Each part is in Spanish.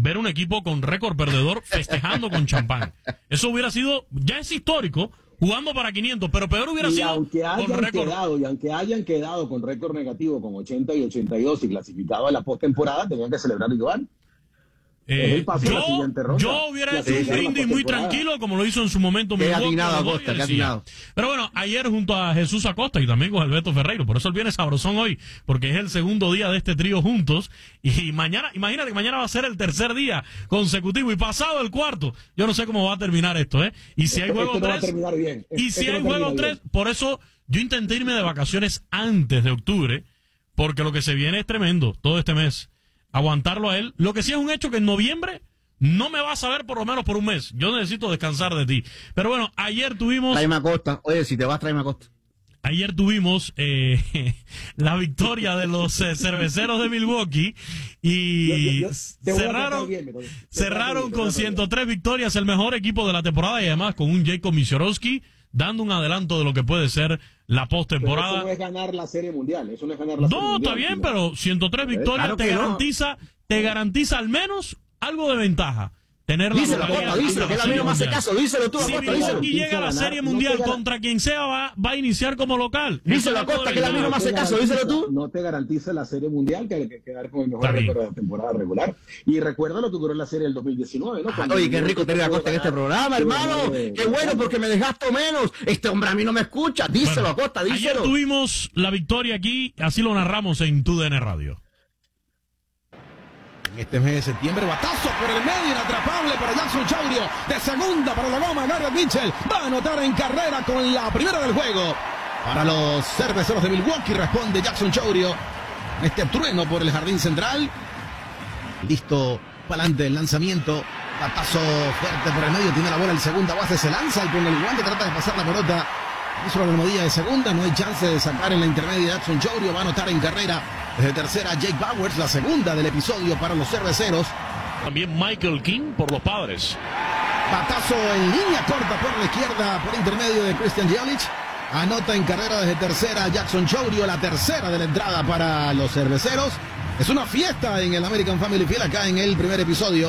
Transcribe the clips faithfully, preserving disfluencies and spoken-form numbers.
ver un equipo con récord perdedor festejando con champán. Eso hubiera sido, ya es histórico, jugando para quinientos, pero peor hubiera y sido aunque hayan con récord. quedado, y aunque hayan quedado con récord negativo con ochenta y ochenta y dos y clasificado a la postemporada, tenían que celebrar igual. Eh, paso yo, a la siguiente ronda. yo hubiera hecho un Clasificar a la brindis muy postemporada. tranquilo, como lo hizo en su momento Qué Milwaukee, atinado, los Acosta, Dodgers, qué y- atinado. Pero bueno, ayer junto a Jesús Acosta y también con Alberto Ferreiro, por eso él viene sabrosón hoy, porque es el segundo día de este trío juntos, y mañana, imagínate que mañana va a ser el tercer día consecutivo y pasado el cuarto. Yo no sé cómo va a terminar esto, ¿eh? Y si hay Esto- juego esto no va a tres, terminar bien. y Esto si no hay termina juego bien. tres, por eso yo intenté irme de vacaciones antes de octubre, porque lo que se viene es tremendo todo este mes. Aguantarlo a él. Lo que sí es un hecho que en noviembre no me vas a ver por lo menos por un mes. Yo necesito descansar de ti. Pero bueno, ayer tuvimos... Tráeme a Costa. Oye, si te vas, tráeme a Costa. Ayer tuvimos eh, la victoria de los eh, cerveceros de Milwaukee y Yo- yo- yo te voy a cerraron, tratar bien, me- te voy a cerraron tratar bien, te voy con a tratar bien. ciento tres victorias, el mejor equipo de la temporada y además con un Jacob Misiorowski dando un adelanto de lo que puede ser la Pero postemporada. eso no es ganar la Serie Mundial, eso no es ganar la Serie No, Mundial. está bien, sino- pero ciento tres victorias Claro te que no. garantiza, te garantiza al menos algo de ventaja. Tener la Díselo, localidad Acosta, en díselo, la que él a mí Serie no me hace Mundial. caso. Díselo tú, Si Acosta, díselo. Milwaukee llega a la Ganar, Serie no te Mundial gar- contra quien sea, va, va a iniciar como local. Díselo, Eso es algo Acosta, de que él a mí no me ventaja. hace te caso, díselo tú. No te garantiza la Serie Mundial que hay que quedar con el mejor Está bien. récord de la temporada regular. Y recuerda lo que ocurrió en la Serie del dos mil diecinueve, ¿no? Ah, Cuando oye, qué rico Milwaukee tener a pudo Acosta en este ganar, programa, pudo hermano. ganar de- Qué bueno, porque me desgasto menos. Este hombre a mí no me escucha. Díselo, Bueno, Acosta, ayer díselo. tuvimos la victoria aquí, así lo narramos en Tu D N Radio. En este mes de septiembre, batazo por el medio, inatrapable para Jackson Chaurio. De segunda para la goma, Garrett Mitchell va a anotar en carrera con la primera del juego. Para los cerveceros de Milwaukee responde Jackson Chaurio. Este trueno por el jardín central. Listo para adelante el lanzamiento. Batazo fuerte por el medio, tiene la bola en segunda base, se lanza y con el guante trata de pasar la pelota. Hizo la almohadilla de segunda, no hay chance de sacar en la intermedia. Jackson Chaurio va a anotar en carrera. Desde tercera, Jake Bowers, la segunda del episodio para los cerveceros. También Michael King por los Padres. Batazo en línea corta por la izquierda, por intermedio de Christian Yelich. Anota en carrera desde tercera Jackson Chaurio, la tercera de la entrada para los cerveceros. Es una fiesta en el American Family Field acá en el primer episodio.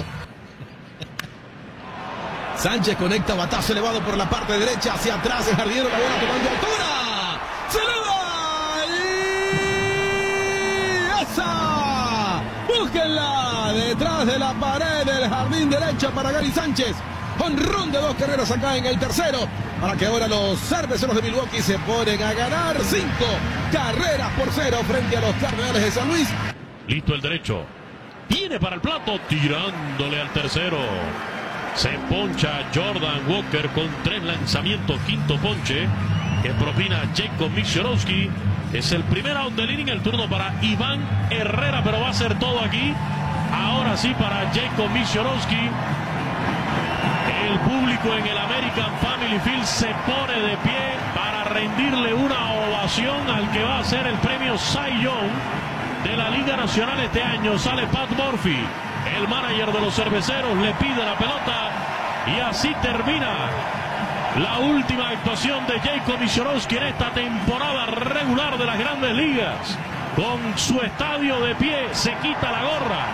Sánchez conecta, batazo elevado por la parte derecha, hacia atrás el jardinero, la bola tomando altura. ¡Se eleva! ¡Y esa! ¡Búsquenla! Detrás de la pared del jardín derecha para Gary Sánchez. Honrón de dos carreras acá en el tercero, para que ahora los cerveceros de Milwaukee se ponen a ganar cinco carreras por cero frente a los Cardenales de San Luis. Listo el derecho. Viene para el plato, tirándole al tercero. Se poncha Jordan Walker con tres lanzamientos, quinto ponche que propina Jacob Misiorowski. Es el primer out del inning, el turno para Iván Herrera, pero va a ser todo aquí. Ahora sí para Jacob Misiorowski. El público en el American Family Field se pone de pie para rendirle una ovación al que va a ser el premio Cy Young de la Liga Nacional este año. Sale Pat Murphy, el manager de los cerveceros, le pide la pelota y así termina la última actuación de Jacob Misiorowski en esta temporada regular de las Grandes Ligas. Con su estadio de pie se quita la gorra.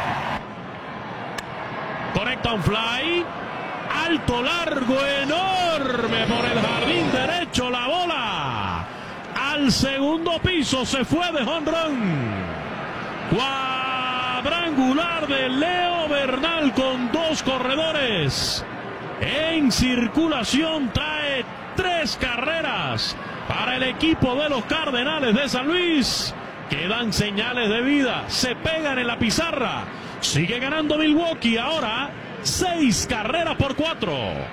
Conecta un fly. Alto, largo, enorme por el jardín derecho la bola. Al segundo piso se fue de jonrón. Cuadrangular de Leo Bernal con dos corredores. En circulación trae tres carreras para el equipo de los Cardenales de San Luis, que dan señales de vida, se pegan en la pizarra. Sigue ganando Milwaukee ahora. Seis carreras por cuatro.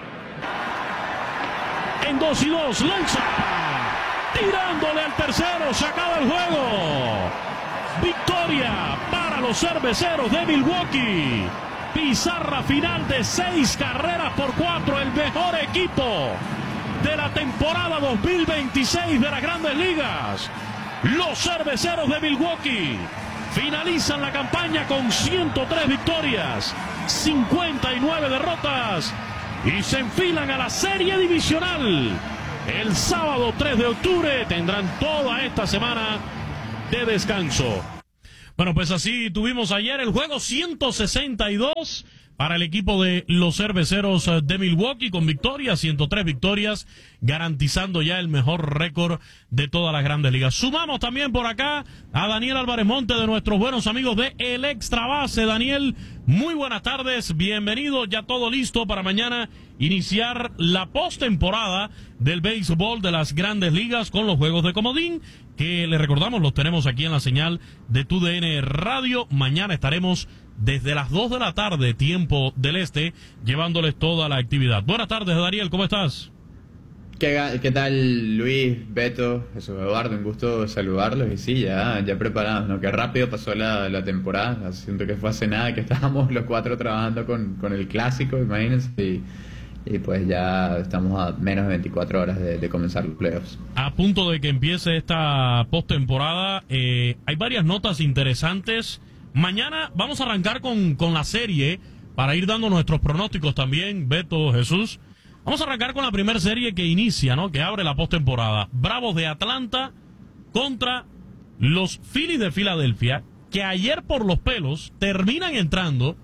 En dos y dos, lanza. Tirándole al tercero, se acaba el juego. Victoria para los cerveceros de Milwaukee. Pizarra final de seis carreras por cuatro. El mejor equipo de la temporada dos mil veintiséis de las Grandes Ligas. Los cerveceros de Milwaukee finalizan la campaña con ciento tres victorias, cincuenta y nueve derrotas y se enfilan a la serie divisional. El sábado tres de octubre tendrán toda esta semana de descanso. Bueno, pues así tuvimos ayer el juego ciento sesenta y dos para el equipo de los Cerveceros de Milwaukee, con victorias, ciento tres victorias, garantizando ya el mejor récord de todas las grandes ligas. Sumamos también por acá a Daniel Álvarez Monte, de nuestros buenos amigos de El Extra Base. Daniel, muy buenas tardes, bienvenido, ya todo listo para mañana iniciar la postemporada del béisbol de las grandes ligas con los juegos de comodín, que le recordamos los tenemos aquí en la señal de Tu D N Radio. Mañana estaremos desde las dos de la tarde, tiempo del este, llevándoles toda la actividad. Buenas tardes, Daniel, ¿cómo estás? ¿Qué, qué tal, Luis, Beto, Jesús Eduardo? Un gusto saludarlos. Y sí, ya, ya preparados, ¿no? Qué rápido pasó la, la temporada. Siento que fue hace nada que estábamos los cuatro trabajando con, con el clásico, imagínense. Y, y pues ya estamos a menos de veinticuatro horas de, de comenzar los playoffs. A punto de que empiece esta postemporada, eh, hay varias notas interesantes. Mañana vamos a arrancar con, con la serie para ir dando nuestros pronósticos también, Beto, Jesús. Vamos a arrancar con la primera serie que inicia, ¿no? Que abre la postemporada. Bravos de Atlanta contra los Phillies de Filadelfia, que ayer por los pelos terminan entrando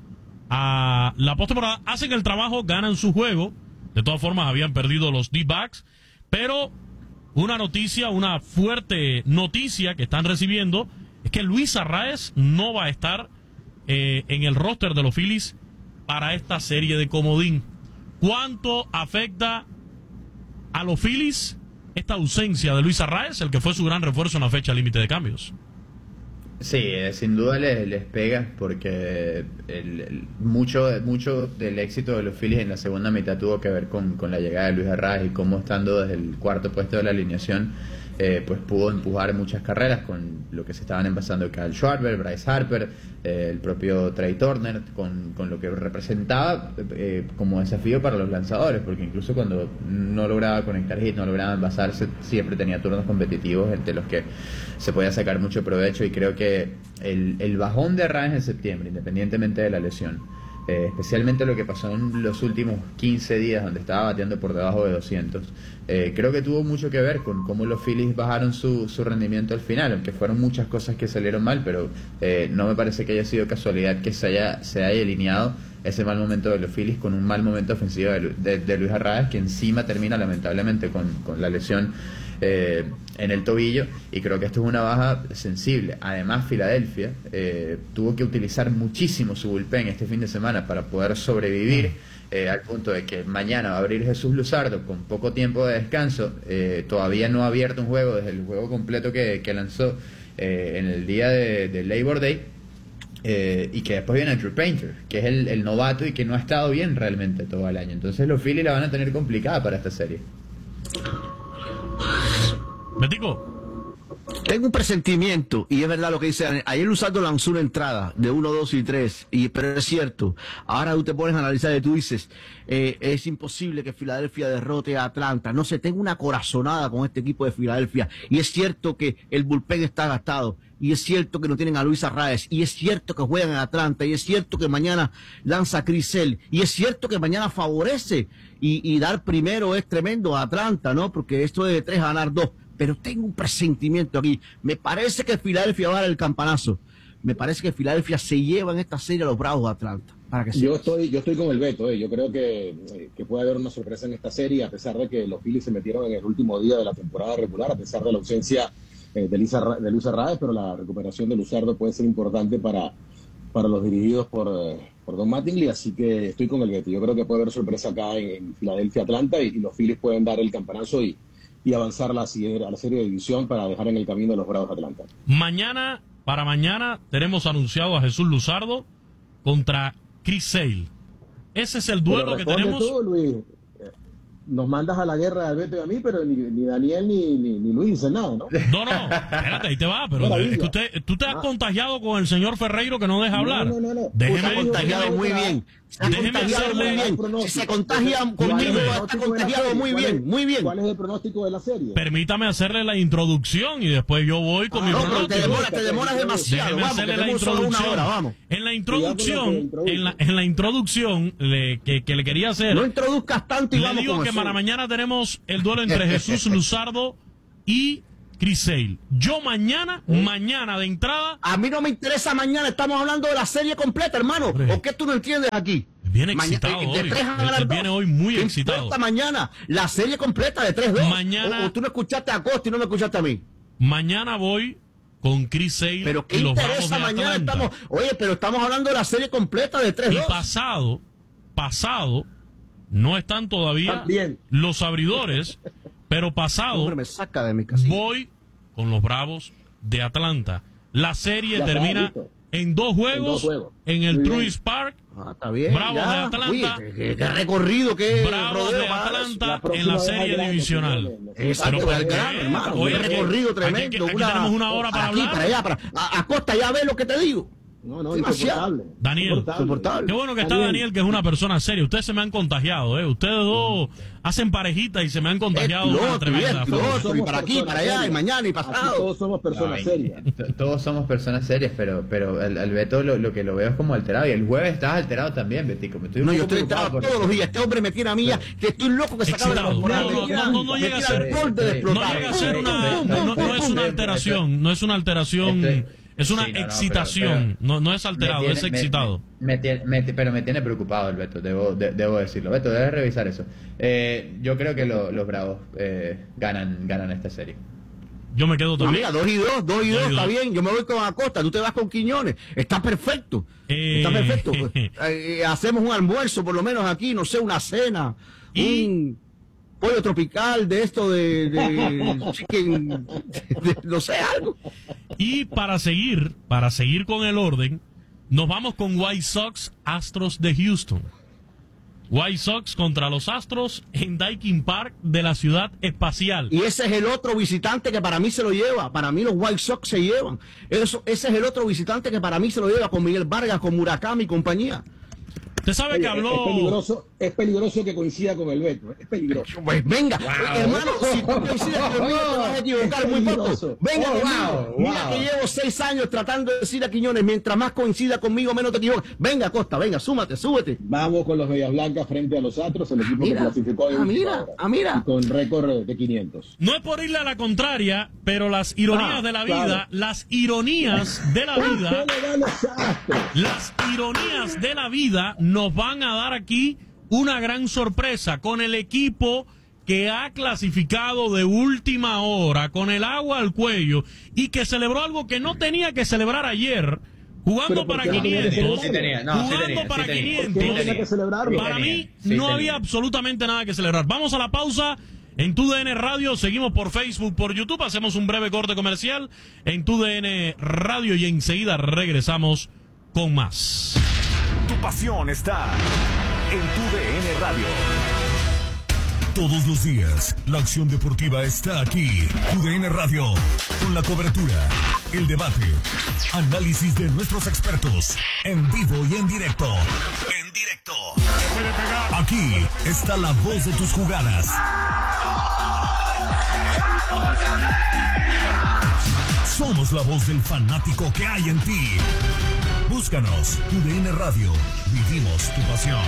a la postemporada, hacen el trabajo, ganan su juego. De todas formas habían perdido los D-backs, pero una noticia, una fuerte noticia que están recibiendo es que Luis Arraez no va a estar eh, en el roster de los Phillies para esta serie de comodín. ¿Cuánto afecta a los Phillies esta ausencia de Luis Arraez, el que fue su gran refuerzo en la fecha límite de cambios? Sí, eh, sin duda les, les pega, porque el, el, mucho, mucho del éxito de los Phillies en la segunda mitad tuvo que ver con, con la llegada de Luis Arraez, y cómo, estando desde el cuarto puesto de la alineación, Eh, pues pudo empujar muchas carreras con lo que se estaban envasando Kyle Schwarber, Bryce Harper, eh, el propio Trey Turner, con, con lo que representaba eh, como desafío para los lanzadores, porque incluso cuando no lograba conectar hit, no lograba envasarse, siempre tenía turnos competitivos entre los que se podía sacar mucho provecho. Y creo que el, el bajón de Arraez en septiembre, independientemente de la lesión, Eh, especialmente lo que pasó en los últimos quince días, donde estaba bateando por debajo de doscientos, eh, creo que tuvo mucho que ver con cómo los Phillies bajaron su, su rendimiento al final, aunque fueron muchas cosas que salieron mal, pero eh, no me parece que haya sido casualidad que se haya, se haya alineado ese mal momento de los Phillies con un mal momento ofensivo de, de, de Luis Arraez, que encima termina lamentablemente con, con la lesión Eh, en el tobillo, y creo que esto es una baja sensible. Además, Filadelfia eh, tuvo que utilizar muchísimo su bullpen este fin de semana para poder sobrevivir, eh, al punto de que mañana va a abrir Jesús Luzardo con poco tiempo de descanso. Eh, todavía no ha abierto un juego desde el juego completo que, que lanzó eh, en el día de, de Labor Day. Eh, y que después viene Drew Painter, que es el, el novato y que no ha estado bien realmente todo el año. Entonces los Phillies la van a tener complicada para esta serie. Betico. Tengo un presentimiento, y es verdad lo que dice Daniel. Ayer Luzardo lanzó una entrada de uno, dos y tres, y, pero es cierto. Ahora tú te pones a analizar y tú dices, eh, es imposible que Filadelfia derrote a Atlanta. No sé, tengo una corazonada con este equipo de Filadelfia, y es cierto que el bullpen está gastado, y es cierto que no tienen a Luis Arraez, y es cierto que juegan en Atlanta, y es cierto que mañana lanza Chris Sale, y es cierto que mañana favorece, y, y dar primero es tremendo a Atlanta, ¿no? Porque esto de tres ganar dos. Pero tengo un presentimiento aquí. Me parece que Filadelfia va a dar el campanazo. Me parece que Filadelfia se lleva en esta serie a los Bravos de Atlanta. Para que yo estoy yo estoy con el Beto. Eh. Yo creo que, que puede haber una sorpresa en esta serie, a pesar de que los Phillies se metieron en el último día de la temporada regular, a pesar de la ausencia eh, de, Luis Arra- de Luis Arraez, pero la recuperación de Luzardo puede ser importante para, para los dirigidos por, eh, por Don Mattingly. Así que estoy con el Beto. Yo creo que puede haber sorpresa acá en, en Filadelfia-Atlanta, y, y los Phillies pueden dar el campanazo y y avanzar a la, a la serie de división para dejar en el camino a los Bravos de Atlanta. Mañana, para mañana, tenemos anunciado a Jesús Luzardo contra Chris Sale. Ese es el duelo que tenemos. Tú, Luis. Nos mandas a la guerra al Beto y a mí, pero ni, ni Daniel ni, ni, ni Luis dicen nada, ¿no? No, no, espérate, ahí te va, pero es que usted, tú te has ah. contagiado con el señor Ferreiro, que no deja hablar. No, no, no, no. Déjeme, está contagiado déjeme, muy bien. Se ha contagiado muy bien. Si se contagia conmigo, está contagiado muy bien, muy bien. ¿Cuál es el pronóstico de la serie? Permítame hacerle la introducción y después yo voy con ah, mi no, pronóstico. Te demoras, te demoras demasiado. Déjeme vamos, hacerle la introducción. Hora, vamos. En la introducción, en la, en la introducción le, que, que le quería hacer. No introduzcas tanto y le vamos digo con que eso. Para mañana tenemos el duelo entre Jesús Luzardo y Chris Sale. Yo mañana, ¿Eh? mañana de entrada... A mí no me interesa mañana, estamos hablando de la serie completa, hermano. Hombre. ¿O qué tú no entiendes aquí? Viene excitado mañana, hoy. De tres a ganar viene hoy muy ¿Qué excitado. Esta mañana, la serie completa de tres dos. Mañana... O, o tú no escuchaste a Costa y no me escuchaste a mí. Mañana voy con Chris Sale pero ¿qué y los interesa Bravos de mañana Atlanta. Estamos, oye, pero estamos hablando de la serie completa de tres dos. Y pasado, pasado, no están todavía También. los abridores, pero pasado Hombre, me saca de mi casilla. voy con los Bravos de Atlanta. La serie ya termina está, en dos juegos en, dos juegos. en el Truist Park. Ah, está bien, Bravos ya. de Atlanta. Uy, qué, qué recorrido, qué Bravos de Atlanta en la serie grande, divisional. Exacto, Pero, el gran, eh, hermano, oye, un recorrido aquí, tremendo. aquí, aquí una, tenemos una hora para aquí, hablar. para allá, para a, a Costa, ya ves lo que te digo. No, no, insoportable. Daniel, insoportable. Qué bueno que está Daniel, Daniel, que es una persona seria. Ustedes se me han contagiado, ¿eh? Ustedes dos hacen parejitas y se me han contagiado Piloto, una tremenda. Piloto, y para aquí, para allá, serias. Y mañana y pasado. Aquí todos somos personas no, serias. Todos somos personas serias, pero pero el, el Beto lo, lo que lo veo es como alterado. Y el jueves estás alterado también, Betico. Me estoy no, yo estoy alterado todos los días. Este hombre me tiene a mí, no. que estoy loco que se acabe la temporada. No, no, no, no llega a ser no llega a ser una, no, no es una alteración, no es una alteración. Es una sí, no, excitación, no, pero, pero, no, no es alterado, tiene, es excitado. Me, me, me, pero me tiene preocupado el Beto, debo, de, debo decirlo. Beto, debes revisar eso. Eh, yo creo que lo, los Bravos eh, ganan, ganan esta serie. Yo me quedo también. No, mira, dos y dos, dos y dos, está bien. Yo me voy con Acosta, tú te vas con Quiñones. Está perfecto. Eh... Está perfecto. eh, hacemos un almuerzo, por lo menos aquí, no sé, una cena. ¿Y? Un pollo tropical de esto de, de chicken, de, no sé, algo. Y para seguir, para seguir con el orden, nos vamos con White Sox Astros de Houston. White Sox contra los Astros en Daikin Park de la Ciudad Espacial. Y ese es el otro visitante que para mí se lo lleva. Para mí los White Sox se llevan. Eso, ese es el otro visitante que para mí se lo lleva con Miguel Vargas, con Murakami y compañía. Usted sabe Oye, que habló... Es peligroso, es peligroso que coincida con el Beto. Es peligroso. Pues venga, wow. hermano, si tú coincides con el mío te vas a equivocar muy poco. Venga, oh, wow, mira wow. que llevo seis años tratando de decir a Quiñones, mientras más coincida conmigo, menos te equivocas. Venga, Costa, venga, súmate, súbete. Vamos con los Medias Blancas frente a los Astros, el equipo mira, que clasificó de ah, mira, ah, mira. con récord de quinientos. No es por irle a la contraria, pero las ironías ah, de la vida, claro. las ironías de la vida, las ironías de la vida nos van a dar aquí una gran sorpresa con el equipo que ha clasificado de última hora, con el agua al cuello y que celebró algo que no tenía que celebrar ayer, jugando para quinientos, sí tenía, no, jugando sí tenía, para sí quinientos, no tenía que celebrarlo. Para mí sí no tenía. había absolutamente nada que celebrar. Vamos a la pausa. En Tu D N Radio, seguimos por Facebook, por YouTube, hacemos un breve corte comercial en Tu D N Radio y enseguida regresamos con más. Tu pasión está en Tu D N Radio. Todos los días, la acción deportiva está aquí. Tu D N Radio, con la cobertura, el debate, análisis de nuestros expertos, en vivo y en directo. En directo. Aquí está la voz de tus jugadas. Somos la voz del fanático que hay en ti. Búscanos, Tu D N Radio. Vivimos tu pasión.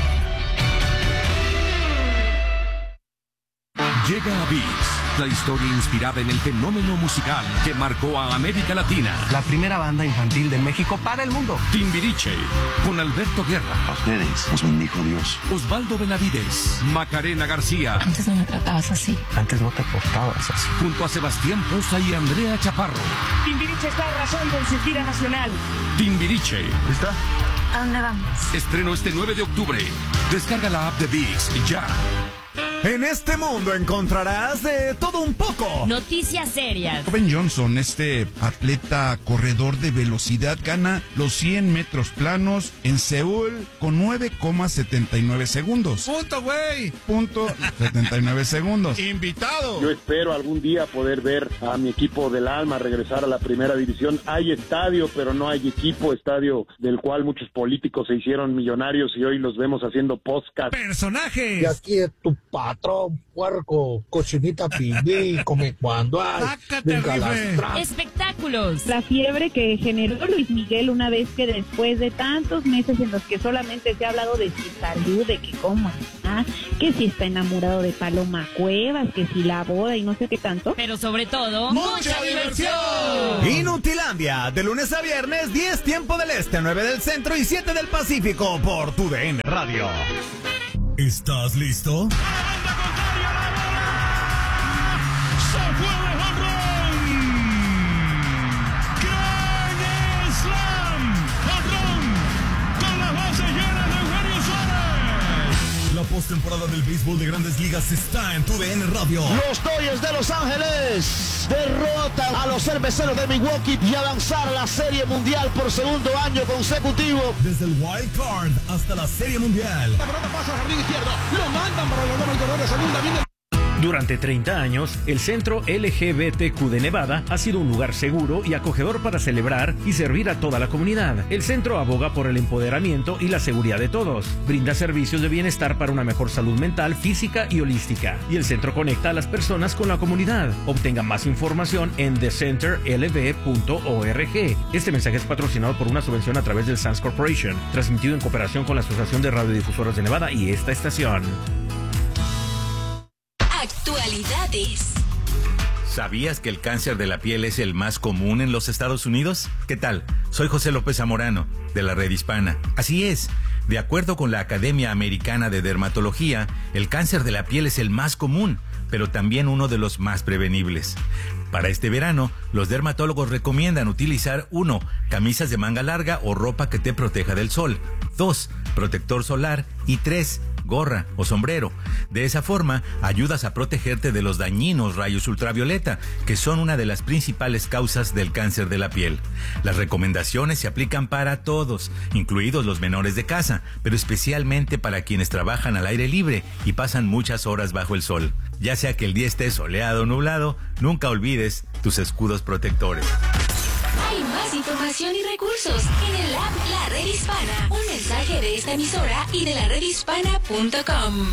Llega a V I X, la historia inspirada en el fenómeno musical que marcó a América Latina. La primera banda infantil de México para el mundo. Timbiriche, con Alberto Guerra. A ustedes os bendijo Dios. Osvaldo Benavides, Macarena García. Antes no me tratabas así. Antes no te portabas así. Junto a Sebastián Poza y Andrea Chaparro. Timbiriche está arrasando en su gira nacional. Timbiriche. ¿Está? ¿A dónde vamos? Estreno este nueve de octubre. Descarga la app de V I X ya. En este mundo encontrarás de todo un poco. Noticias serias. Ben Johnson, este atleta corredor de velocidad, gana los cien metros planos en Seúl con nueve coma setenta y nueve segundos. Punto, güey. Punto setenta y nueve segundos. Invitado. Yo espero algún día poder ver a mi equipo del alma regresar a la primera división. Hay estadio, pero no hay equipo. Estadio del cual muchos políticos se hicieron millonarios y hoy los vemos haciendo podcast. Personajes. Y aquí es tu padre. patrón, puerco, cochinita pibil, come cuando hay, espectáculos. La fiebre que generó Luis Miguel una vez que después de tantos meses en los que solamente se ha hablado de su salud, de que cómo está, que si está enamorado de Paloma Cuevas, que si la boda y no sé qué tanto. Pero sobre todo, ¡mucha diversión! Inutilandia, de lunes a viernes, diez tiempo del este, nueve del centro y siete del Pacífico por tu D N Radio. ¿Estás listo? La postemporada del béisbol de Grandes Ligas está en tu D N Radio. Los Dodgers de Los Ángeles derrotan a los Cerveceros de Milwaukee y avanzar a la Serie Mundial por segundo año consecutivo. Desde el Wild Card hasta la Serie Mundial. La pelota pasa al jardín izquierdo, lo mandan para la goma, el corredor de segunda, viene. Durante treinta años, el Centro L G B T Q de Nevada ha sido un lugar seguro y acogedor para celebrar y servir a toda la comunidad. El centro aboga por el empoderamiento y la seguridad de todos. Brinda servicios de bienestar para una mejor salud mental, física y holística. Y el centro conecta a las personas con la comunidad. Obtenga más información en the center l b punto org. Este mensaje es patrocinado por una subvención a través del Sands Corporation, transmitido en cooperación con la Asociación de Radiodifusoras de Nevada y esta estación. Actualidades. ¿Sabías que el cáncer de la piel es el más común en los Estados Unidos? ¿Qué tal? Soy José López Zamorano, de la Red Hispana. Así es. De acuerdo con la Academia Americana de Dermatología, el cáncer de la piel es el más común, pero también uno de los más prevenibles. Para este verano, los dermatólogos recomiendan utilizar uno Camisas de manga larga o ropa que te proteja del sol. dos Protector solar. Y tres Gorra o sombrero. De esa forma, ayudas a protegerte de los dañinos rayos ultravioleta, que son una de las principales causas del cáncer de la piel. Las recomendaciones se aplican para todos, incluidos los menores de casa, pero especialmente para quienes trabajan al aire libre y pasan muchas horas bajo el sol. Ya sea que el día esté soleado o nublado, nunca olvides tus escudos protectores. Hay más información y recursos en el app La Red Hispana. Un mensaje de esta emisora y de la red hispana punto com.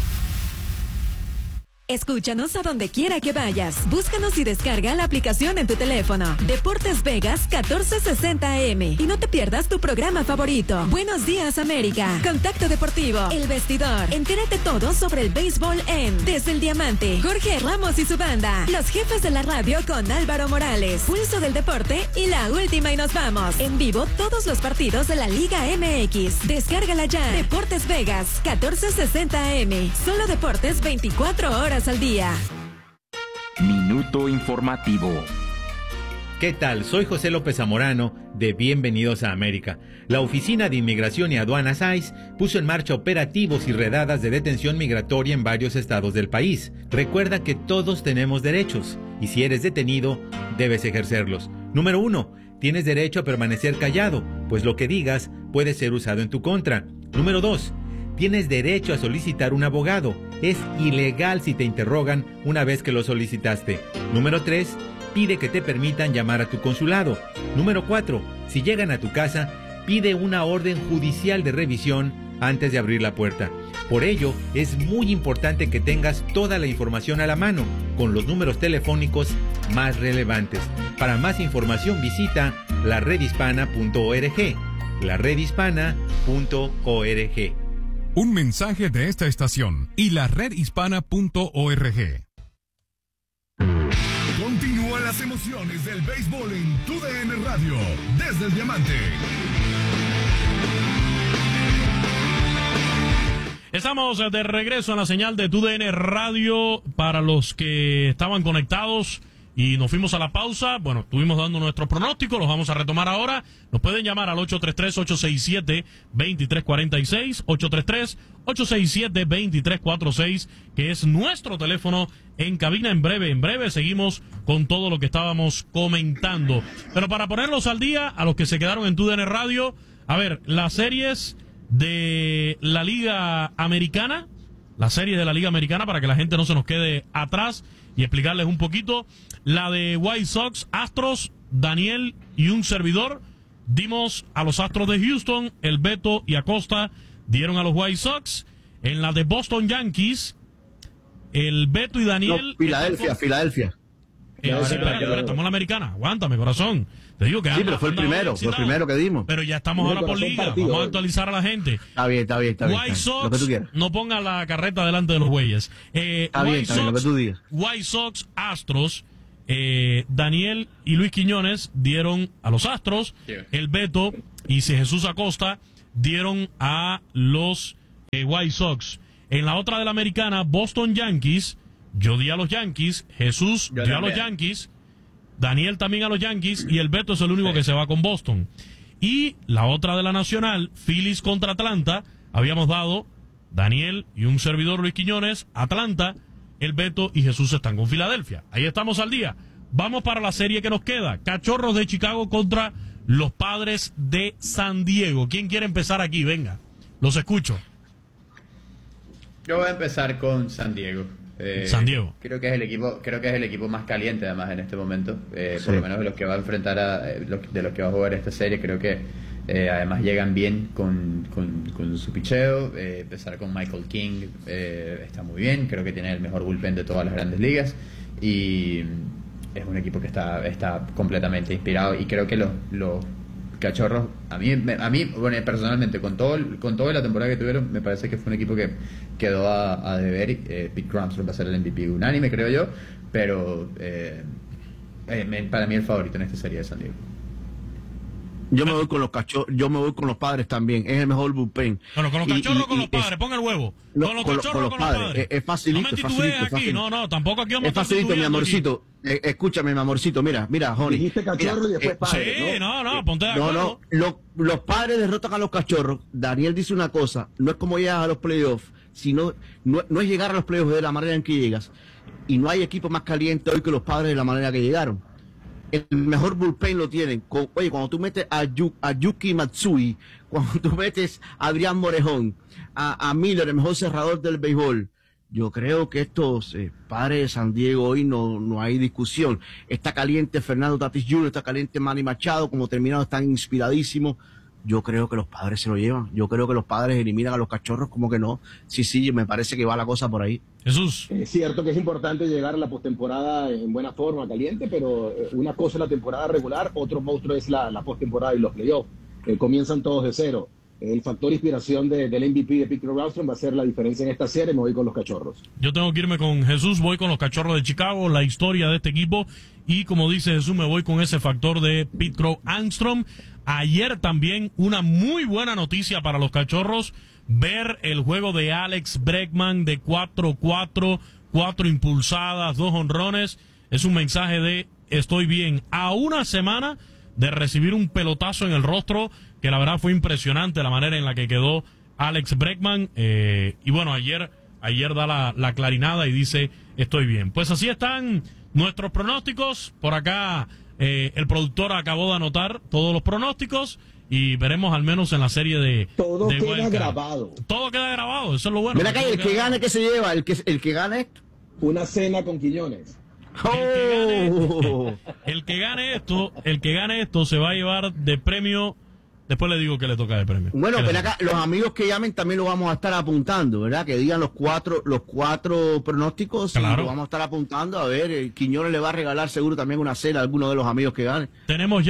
Escúchanos a donde quiera que vayas. Búscanos y descarga la aplicación en tu teléfono. Deportes Vegas catorce sesenta A M. Y no te pierdas tu programa favorito. Buenos días, América. Contacto Deportivo. El Vestidor. Entérate todo sobre el béisbol en Desde el Diamante. Jorge Ramos y su banda. Los jefes de la radio con Álvaro Morales. Pulso del Deporte y la última y nos vamos. En vivo todos los partidos de la Liga M X. Descárgala ya. Deportes Vegas catorce sesenta A M. Solo deportes veinticuatro horas al día. Minuto informativo. ¿Qué tal? Soy José López Zamorano de Bienvenidos a América. La Oficina de Inmigración y Aduanas I C E puso en marcha operativos y redadas de detención migratoria en varios estados del país. Recuerda que todos tenemos derechos y si eres detenido, debes ejercerlos. Número uno, tienes derecho a permanecer callado, pues lo que digas puede ser usado en tu contra. Número dos, tienes derecho a solicitar un abogado. Es ilegal si te interrogan una vez que lo solicitaste. Número tres, pide que te permitan llamar a tu consulado. Número cuatro, si llegan a tu casa, pide una orden judicial de revisión antes de abrir la puerta. Por ello, es muy importante que tengas toda la información a la mano, con los números telefónicos más relevantes. Para más información visita la red hispana punto org. la red hispana punto org. Un mensaje de esta estación y la red hispana punto org. Continúan las emociones del béisbol en tu D N Radio, desde el Diamante. Estamos de regreso a la señal de tu D N Radio. Para los que estaban conectados y nos fuimos a la pausa, bueno, estuvimos dando nuestros pronósticos, los vamos a retomar ahora. Nos pueden llamar al ocho tres tres, ocho seis siete, dos tres cuatro seis, ocho tres tres, ocho seis siete, dos tres cuatro seis, que es nuestro teléfono en cabina. En breve, en breve seguimos con todo lo que estábamos comentando. Pero para ponerlos al día, a los que se quedaron en tu D N Radio, a ver, las series de la Liga Americana, la serie de la Liga Americana, para que la gente no se nos quede atrás y explicarles un poquito. La de White Sox, Astros, Daniel y un servidor dimos a los Astros de Houston, el Beto y Acosta dieron a los White Sox. En la de Boston Yankees, el Beto y Daniel. No, Filadelfia, Filadelfia. Eh, no, sí, pero, pero estamos en la americana. Aguántame, corazón. Te digo que sí, pero fue el primero, fue el primero que dimos. Pero ya estamos ahora por liga. Partido, Vamos a actualizar a la gente. Está bien, está bien, está bien. White está bien. Sox, Lo que tú quieras. no ponga la carreta delante de los bueyes. Eh, está White bien, está Sox, bien, lo que tú digas. White Sox, Astros. Eh, Daniel y Luis Quiñones dieron a los Astros. Sí. El Beto y Jesús Acosta dieron a los eh, White Sox. En la otra de la americana, Boston Yankees. Yo di a los Yankees. Jesús Yo dio también. a los Yankees. Daniel también a los Yankees. Y el Beto es el único sí. que se va con Boston. Y la otra de la nacional, Phillies contra Atlanta. Habíamos dado Daniel y un servidor Luis Quiñones, Atlanta. El Beto y Jesús están con Filadelfia. Ahí estamos al día. Vamos para la serie que nos queda. Cachorros de Chicago contra los Padres de San Diego. ¿Quién quiere empezar aquí? Venga, los escucho. Yo voy a empezar con San Diego. Eh, San Diego. Creo que es el equipo, creo que es el equipo más caliente además en este momento. Eh, sí. Por lo menos de los que va a enfrentar a, eh, de los que va a jugar esta serie. Creo que eh, además llegan bien con, con, con su picheo. Eh, empezar con Michael King eh, está muy bien. Creo que tiene el mejor bullpen de todas las grandes ligas. Y es un equipo que está, está completamente inspirado. Y creo que los, los Cachorros, a mí, a mí bueno, personalmente, con todo con toda la temporada que tuvieron, me parece que fue un equipo que quedó a, a deber. Eh, Pete Crompton va a ser el M V P unánime, creo yo. Pero eh, eh, para mí el favorito en esta serie de San Diego. Yo me voy con los cachorros, yo me voy con los Padres también, es el mejor bullpen. Bueno, con los cachorros o con los padres, ponga el huevo. No, con los con cachorros con o los con padres. los padres. Es, es facilito, no me es facilito, aquí. facilito. No, no, tampoco aquí vamos es facilito, mi amorcito. Eh, escúchame, mi amorcito, mira, mira, Joni. Dijiste cachorro mira, y después eh, padre, Sí, ¿no? no, no, ponte de acuerdo. No, no, lo, los Padres derrotan a los Cachorros. Daniel dice una cosa, no es como llegas a los playoffs, sino no, no es llegar a los playoffs de la manera en que llegas. Y no hay equipo más caliente hoy que los Padres de la manera que llegaron. El mejor bullpen lo tienen. Con, oye, cuando tú metes a, Yu, a Yuki Matsui, cuando tú metes a Adrián Morejón, a, a Miller, el mejor cerrador del béisbol, yo creo que estos eh, Padres de San Diego hoy no, no hay discusión. Está caliente Fernando Tatis junior, está caliente Manny Machado, como terminaron están inspiradísimos. Yo creo que los Padres se lo llevan. Yo creo que los Padres eliminan a los Cachorros, como que no. Sí, sí, me parece que va la cosa por ahí. Jesús. Es cierto que es importante llegar a la postemporada en buena forma, caliente, pero una cosa es la temporada regular, otro monstruo es la, la postemporada y los playoffs. Eh, comienzan todos de cero. El factor inspiración de, del M V P de Pete Crompton va a ser la diferencia en esta serie. Me voy con los Cachorros. Yo tengo que irme con Jesús, voy con los Cachorros de Chicago, la historia de este equipo, y como dice Jesús, me voy con ese factor de Pete Crow Armstrong. Ayer también una muy buena noticia para los Cachorros, ver el juego de Alex Bregman de cuatro cuatro, cuatro impulsadas, dos honrones, es un mensaje de estoy bien, a una semana de recibir un pelotazo en el rostro, que la verdad fue impresionante la manera en la que quedó Alex Bregman, eh, y bueno, ayer, ayer da la, la clarinada y dice estoy bien. Pues así están nuestros pronósticos, por acá eh, el productor acabó de anotar todos los pronósticos, y veremos al menos en la serie de todo de queda Wildcard. grabado. Todo queda grabado, eso es lo bueno. Mira acá, el que gane, ¿qué se lleva? El que, el que gane una cena con Quiñones. Oh. El, que gane, el que gane esto, el que gane esto se va a llevar de premio. Después le digo que le toca de premio. Bueno, pero acá los amigos que llamen también lo vamos a estar apuntando, ¿verdad? Que digan los cuatro los cuatro pronósticos, claro. Y lo vamos a estar apuntando. A ver, el Quiñones le va a regalar seguro también una cena a alguno de los amigos que ganen. Tenemos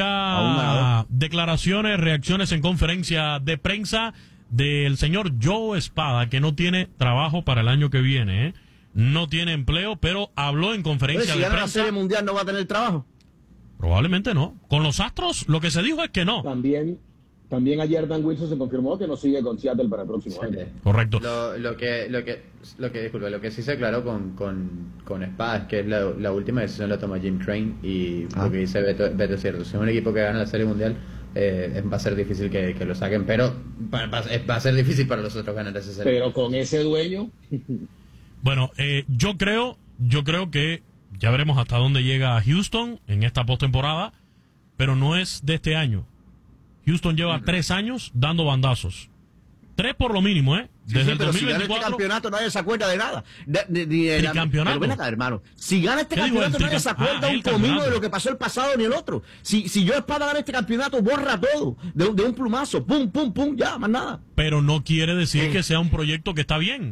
ya declaraciones, reacciones en conferencia de prensa del señor Joe Espada, que no tiene trabajo para el año que viene, ¿eh? No tiene empleo, pero habló en conferencia Oye, si de gana prensa. la Serie Mundial no va a tener trabajo. Probablemente no. Con los Astros lo que se dijo es que no. También También ayer Dan Wilson se confirmó que no sigue con Seattle para el próximo Sí. año. Correcto. Lo, lo que, lo que, lo que, disculpa, lo que sí se aclaró con, con, con Espada es que la, la última decisión la toma Jim Crane, y ah. lo que dice Beto, Beto es cierto. Si es un equipo que gana la Serie Mundial, eh, va a ser difícil que, que lo saquen, pero va, va, va a ser difícil para los otros ganar esa serie. Pero con ese dueño. Bueno, eh, yo creo, yo creo que ya veremos hasta dónde llega Houston en esta postemporada, pero no es de este año. Houston lleva uh-huh. tres años dando bandazos. Tres por lo mínimo, ¿eh? Desde sí, sí, el pero dos mil veinticuatro. Si gana este campeonato nadie se acuerda de nada. De, de, de, de la, ¿Tricampeonato? Pero ven acá, hermano. Si gana este ¿Qué campeonato digo, nadie se acuerda ah, un comino de lo que pasó el pasado ni el otro. Si, si yo Espada gana este campeonato, borra todo. De, de un plumazo. Pum, pum, pum, ya, más nada. Pero no quiere decir eh. que sea un proyecto que está bien.